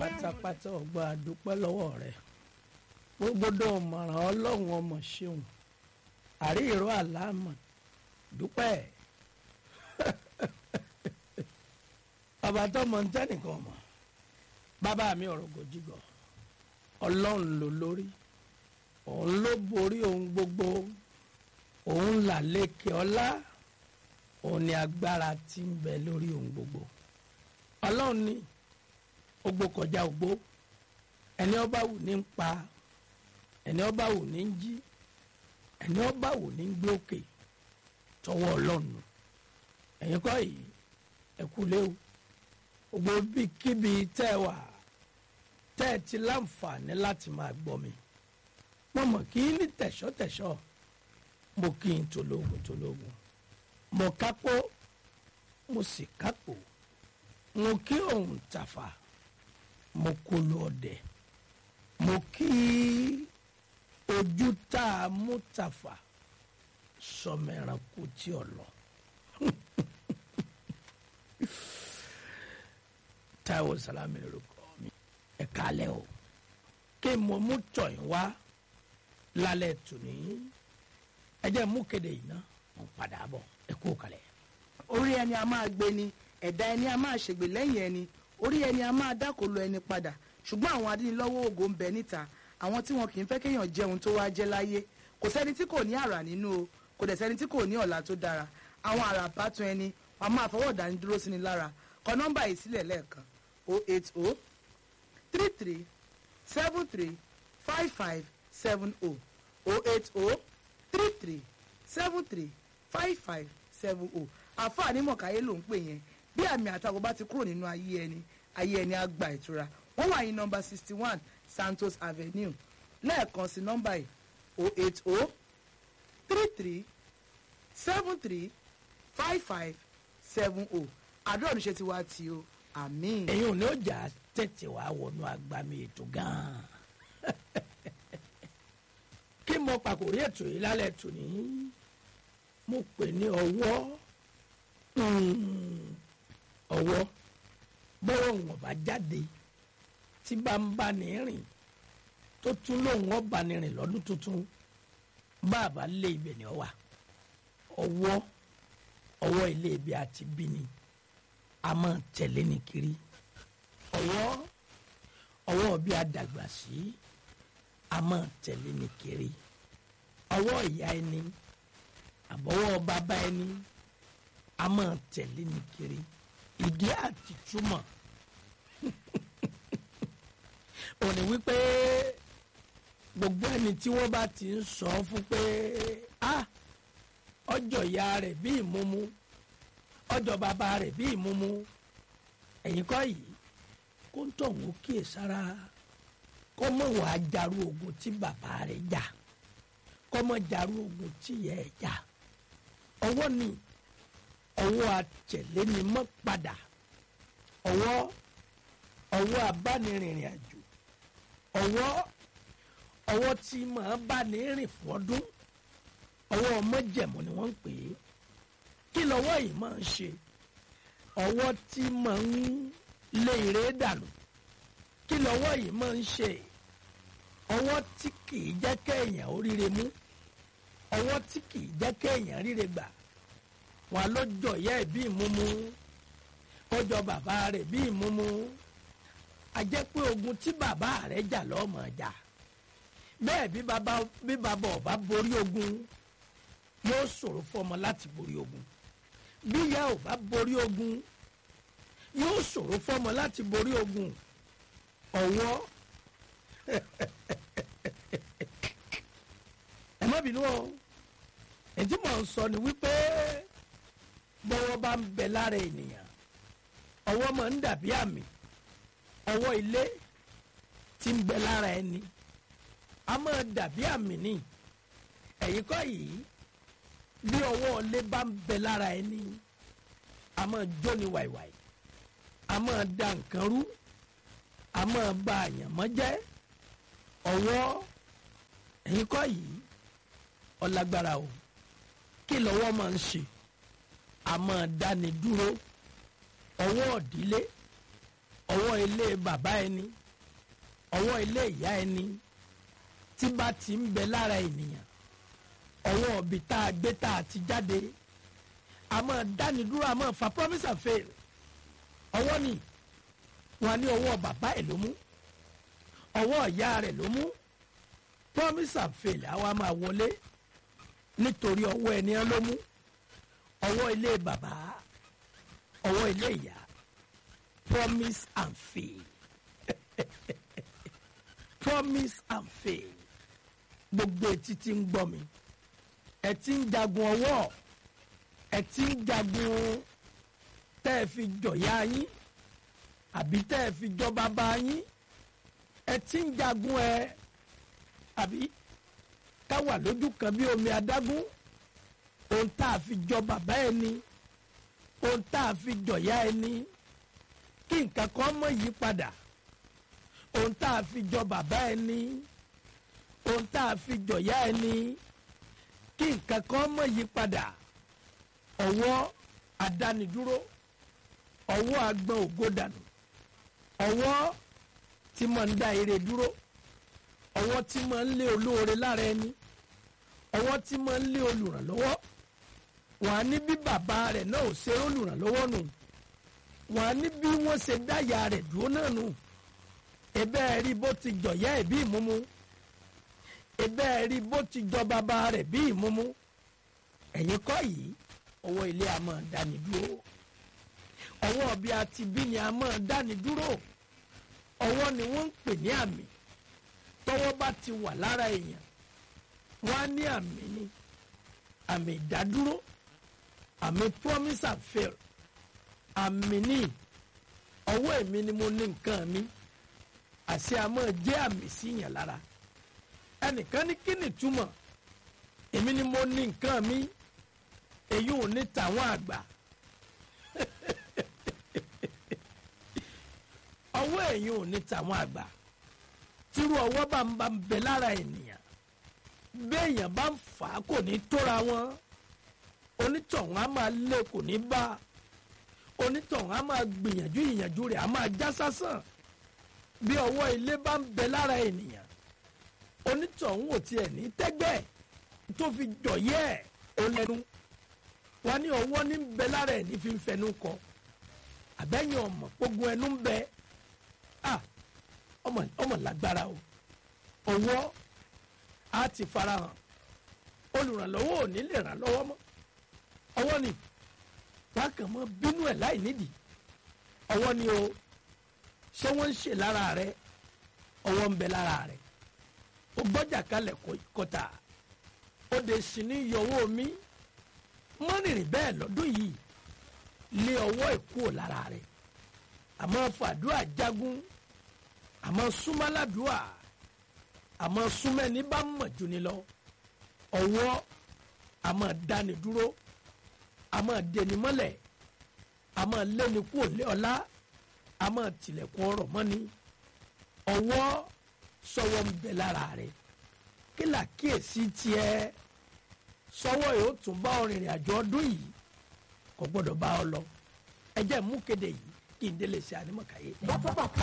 pátápátá ọgbà àdúpẹ́ lọ́wọ́ rẹ̀ gbogbo ọmọràn ọlọ́run ọmọ ṣeun àríyìnrò àlámọ̀ dúpẹ́ ọba tó mọ ntẹ́nìkan mọ̀ bàbá mi ọ̀rọ̀ gòjìgọ̀ ọlọ́run ló lórí òun ló borí ohun gbogbo òun là lékè ọlá òun ni agbára tí ń bẹ lórí ohun gbogbo ọlọ́run ní ogbó kọjá ogbó ẹni ọba wù ní ń pa ẹni ọba wù ní ń jí ẹni ọba wù ní ń gbé òkè tọwọ́ ọlọ́run ẹ̀yin kọ́ yìí ẹ kú lé o gbogbo bíkíbi tẹ́ ẹ wà tẹ́ ẹ ti láǹfààní láti máa gbọ́ mi mo mọ̀ kí ní tẹ̀ṣọ́tẹ̀ṣọ́ mo kí n tológun mo kápó mo sì kápò mo kí òun tàfà mo kó lu ọdẹ mo kí ojú tá a mú tàfà sọmẹranko tí ò lọ Táíwò Sàlámì lórúkọ mi ẹ kálẹ́ o kí mo mú tọ̀yìn wá lálẹ́ tòní ẹ jẹ́ mú kéde yìí ná mo padà bọ̀ ẹ kú kalẹ̀. orí ẹni a máa gbé ni ẹ̀dá ẹni a máa ṣègbè lẹ́yìn ẹni orí ẹni a máa dákòlò ẹni padà ṣùgbọ́n àwọn adínilọ́wọ́ ògo ń bẹ níta àwọn tí wọn kì í fẹ́ kéèyàn jẹun tó wá jẹ́ láyé kò sẹ́ni tí kò ní àrà nínú o kò dẹ̀ sẹ́ni tí kò ní ọ̀la tó dára àwọn àrà bátun ẹni wọn máa fọwọ́ dání dúró sí ni lára kọ nọ́mbà yìí sílẹ̀ lẹ́ẹ̀kan 080 33 73 5570 080 33 73 5570 àfààní mọ̀káyé ló ń pè yẹn bí àmì àtakò bá ti kúrò nínú ayé ẹni á gba ìtura wọ́n wà ní nọ́mbà 61 Santos Avenue lẹ́ẹ̀kan sí nọ́mbà yìí 080 33 73 5570 àdúrà oníṣẹ́ ti wá tí o àmín. ẹ̀yin ò ní ọjà tètè wá wọnú agbami ètò gan-an kí mo pàkórí ètò yìí lálẹ́ tòní mo pè ní ọwọ́ bọ́rọ̀ wọn bá jáde tí bá ń bá ní rìn tó tún lóun ọba ní rìn lọ́dún tuntun bàbá lé ibẹ̀ ni ọ wà ọwọ́ ilé ibi àti bí ni a máa tẹ̀lé ní kiri ọwọ́ bí a dàgbà sí a máa tẹ̀lé ní kiri ọwọ́ ìyá ẹni àbọ̀wọ́ bàbá ẹni a máa tẹ̀lé ní kiri ìdí àti túmọ̀ òní wípé gbogbo ẹni tí wọ́n bá ti ń sọ fún pé ọjọ́ ìyá rẹ̀ bí ìmúmú ọjọ́ bàbá rẹ̀ bí ìmúmú ẹ̀yin kọ́ yìí kó ń tọ̀hún kíyè sára kó mọ̀ wá jarú ogun tí bàbá rẹ̀ jà kó mọ̀ jarú ogun tí ìyá ẹ̀ jà ọwọ́ ni ọwọ́ àtẹ̀lé ni mọ́ padà ọwọ́ abánirìnrìn àjò ọwọ́ tí màá bá ní rìn fọ́dún ọwọ́ mọ́jẹ̀mọ́ ni wọ́n ń pè é kí lọ́wọ́ yìí máa ń ṣe ọwọ́ tí máa ń lé ire dànù kí lọ́wọ́ yìí máa ń ṣe ọwọ́ tí kìí jẹ́ kéèyàn oríire mú ọwọ́ tí kìí jẹ́ kéèyàn ríre gbà wọn lọ́jọ́ ìyá ẹ̀ bí ìmúmú ọjọ́ bàbá rẹ̀ bí ìmúmú a jẹ́ pé ogun tí bàbá rẹ̀ jà lọ́mọ jà bẹ́ẹ̀ bí bàbá ọba borí ogun yóò ṣòro fọmọ láti borí ogun bí ìyá ò bá borí ogun yóò ṣòro fọmọ láti borí ogun ọwọ́ ẹ má bínú o ètí mò ń sọ ni wípé bọ́wọ́ bá ń bẹ lára ènìyàn ọwọ́ máa ń dàbí àmì ọwọ́ ilé tí ń bẹ lára ẹni a máa dàbí àmì ní ẹ̀yìn kọ́ yìí bí ọwọ́ ilé bá ń bẹ lára ẹni a máa jóni wàìwàì a máa da nǹkan rú a máa ba àyànmọ́ jẹ́ ọwọ́ ẹ̀yìn kọ́ yìí ọlágbára o kí lọ́wọ́ máa ń ṣe a máa dáni dúró ọwọ́ òdílé ọwọ́ ilé bàbá ẹni ọwọ́ ilé ìyá ẹni tí bá ti ń bẹ lára ènìyàn ọwọ́ ọ̀bì tá a gbé tá a ti jáde a máa dáni dúró a máa fa promise and fail ọwọ́ ni wọn ní ọwọ́ bàbá ẹ̀ ló mú ọwọ́ ìyá rẹ̀ ló mú promise and fail àwa máa wọlé nítorí ọwọ́ ẹni ló mú ọwọ́ ilé bàbá ọwọ́ ilé ìyá promise and fail promise and fail gbogbo etí tí ń gbọ́ mi ẹ ti ń jagun ọwọ́ ẹ ti ń jagun tẹ́ ẹ fi jọ̀yà yín àbí tẹ́ ẹ fi jọ bàbá yín ẹ ti ń jagun ẹ àbí ká wà lójú kan bí omi adágún ohun tá a fi jọ bàbá ẹni ohun tá a fi jọ̀yà ẹni kí nǹkan kan mọ̀ yí padà ohun tá a fi jọ bàbá ẹni ohun tá a fi jọ̀yà ẹni kí nǹkan kan mọ̀ yí padà ọwọ́ adánidúró ọwọ́ agbọ̀n ògo dànù ọwọ́ tí máa ń dá ire dúró ọwọ́ tí máa ń lé olóore lára ẹni ọwọ́ tí máa ń lé olùrànlọ́wọ́ wọ́n á ní bí bàbá rẹ̀ náà ò ṣe olùrànlọ́wọ́ nù wọ́n á ní bí wọ́n ṣe dáyà rẹ̀ dúró náà nù ẹ̀bẹ̀ rí bó ti jọ̀yà ẹ̀ bí ìmúmú ẹ̀bẹ̀ rí bó ti jọ bàbá rẹ̀ bí ìmúmú ẹ̀yin kọ́ yìí ọwọ́ ilé a máa dáni dúró ọwọ́ bí a ti bí ni a máa dáni dúró ọwọ́ ni wọ́n ń pè ní àmì tọ́wọ́ bá ti wà lára èèyàn wọ́n á ní àmì ni àmì ìdádúró àmì promise and fail àmì ní ọwọ́ èmi ni mo ní nǹkan mi àṣẹ a máa jẹ́ àmì sí yàn lára ẹnìkan ní kí ni túmọ̀ èmi ni mo ní nǹkan mi èyí ò ní tàwọn àgbà ọwọ́ èyí ò ní tàwọn àgbà tírú ọwọ́ bá ń bẹ lára ènìyàn béèyàn bá ń fà á kò ní tóra wọn onítọ̀hún á máa lé kò ní bá onítọ̀hún á máa gbìyànjú ìyànjú rẹ̀ á máa já sásán bí ọwọ́ ilé bá ń bẹ lára ènìyàn onítọ̀hún ò tiẹ̀ ní tẹ́gbẹ́ tó fi jọ̀yẹ́ ẹ̀ ó lẹ́nu wọn ní ọwọ́ ní ń bẹ lára ẹ̀ ní fi ń fẹnu kọ àbẹ́yìn ọmọ gbogbo ẹnu ń bẹ ọmọ lágbára o ọwọ́ á ti farahàn olùrànlọ́wọ́ ò ní lè ràn lọ́wọ́ mọ́ ọwọ́ ni wàá kàn mọ́ bínú ẹ̀ láì nídìí ọwọ́ ni o ṣé wọ́n ń ṣe lára rẹ ọwọ́ ń bẹ lára rẹ o gbọ́jà kalẹ̀ kọta ó de sí ní yọwọ́ mi mọ́nìrìn bẹ́ẹ̀ lọ́dún yìí lé ọwọ́ ìkú lára rẹ àmọ́ fàdúrà jagun àmọ́ súnmọ́ládùúà àmọ́ súnmẹ́ni bá mọ̀ jù ní lọ ọwọ́ àmọ́ dáni dúró àmọ́ dẹni mọ́lẹ̀ àmọ́ lẹ́ni kú òlé ọlá àmọ́ tilẹ̀kùn ọ̀rọ̀ mọ́ni ọwọ́ sọwọ́ ń bẹ lára rẹ̀ kí làkíyèsí tiẹ̀ sọwọ́ yóò tún bá ọ rìnrìn àjò ọdún yìí kò gbọ́dọ̀ bá ọ lọ ẹ jẹ́ mú kéde yìí kí n délé ṣe ànímọ̀káyé.